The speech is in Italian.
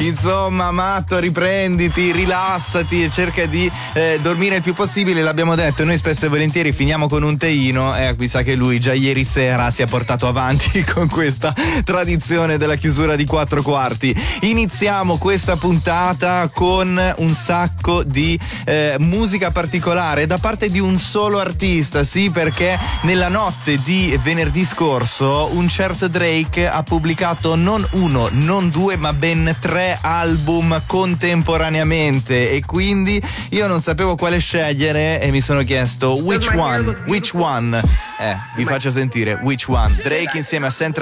Insomma, Matto, riprenditi, rilassati e cerca di dormire il più possibile. L'abbiamo detto, noi spesso e volentieri finiamo con un teino e mi sa che lui già ieri sera si è portato avanti con questa tradizione della chiusura di 4 quarti. Iniziamo questa puntata con un sacco di musica particolare da parte di un solo artista, sì, perché nella notte di venerdì scorso un certo Drake ha pubblicato non uno, non due, ma ben 3 album contemporaneamente, e quindi io non sapevo quale scegliere e mi sono chiesto which one? Vi faccio sentire which one. Drake insieme a Central